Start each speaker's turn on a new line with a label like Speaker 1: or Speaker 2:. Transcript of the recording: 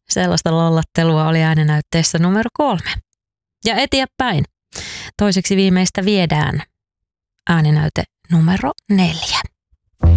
Speaker 1: Sellaista lollattelua oli ääninäytteessä numero 3. Ja eteenpäin. Toiseksi viimeistä viedään ääninäyte numero 4.